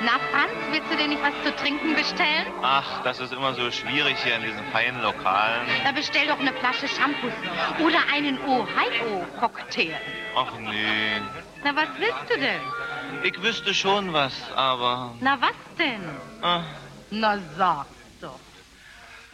Na, Franz, willst du dir nicht was zu trinken bestellen? Ach, das ist immer so schwierig hier in diesen feinen Lokalen. Da bestell doch eine Flasche Shampoos oder einen Ohio-Cocktail. Ach nee. Na, was willst du denn? Ich wüsste schon was, aber... Na, was denn? Ah. Na, sag doch.